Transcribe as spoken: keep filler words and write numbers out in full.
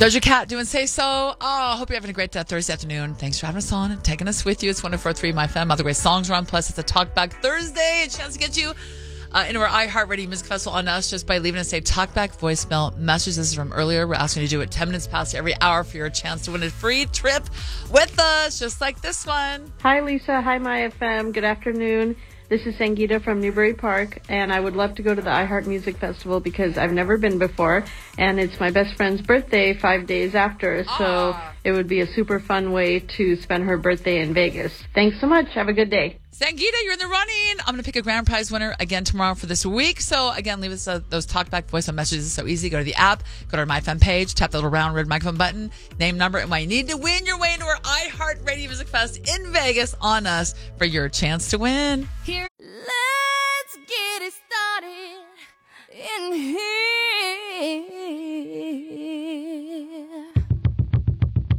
Doja Cat doing Say So. Oh, I hope you're having a great uh, Thursday afternoon. Thanks for having us on and taking us with you. It's one oh four point three My Fam. Other great songs are on. Plus, it's a Talkback Thursday. A chance to get you uh, into our iHeartRadio Music Festival on us just by leaving us a Talkback voicemail message. This is from earlier. We're asking you to do it ten minutes past every hour for your chance to win a free trip with us, just like this one. Hi, Lisa. Hi, My F M. Good afternoon. This is Sangeeta from Newbury Park, and I would love to go to the iHeart Music Festival because I've never been before, and it's my best friend's birthday five days after, so Ah. it would be a super fun way to spend her birthday in Vegas. Thanks so much. Have a good day. Sangeeta, you're in the running. I'm going to pick a grand prize winner again tomorrow for this week. So, again, leave us uh, those talkback voicemail messages. It's so easy. Go to the app, go to our MyFM page, tap the little round red microphone button, name, number, and why you need to win your way into our iHeart Radio Music Fest in Vegas on us for your chance to win. Here, let's get it started in here.